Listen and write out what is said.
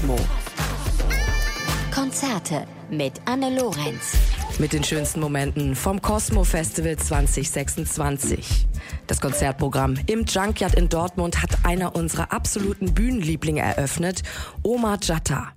Cosmo. Konzerte mit Anne Lorenz. Mit den schönsten Momenten vom Cosmo Festival 2026. Das Konzertprogramm im Junkyard in Dortmund hat einer unserer absoluten Bühnenlieblinge eröffnet, Omar Jatta.